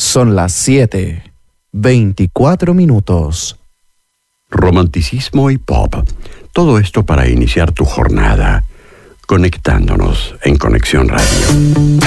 Son las 7:24. Romanticismo y pop. Todo esto para iniciar tu jornada, conectándonos en Conexión Radio.